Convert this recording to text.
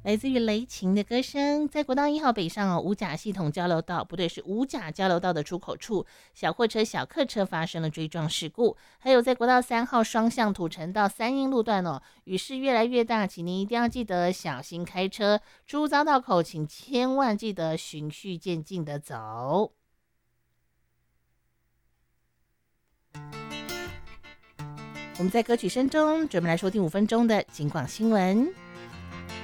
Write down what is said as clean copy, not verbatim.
来自于雷琴的歌声。在国道1号北上五甲系统交流道，不对，是五甲交流道的出口处，小货车、小客车发生了追撞事故。还有在国道3号双向土城到三英路段雨势越来越大，请您一定要记得小心开车。出入匝道口，请千万记得循序渐进的走。我们在歌曲声中准备来收听5分钟的警广新闻。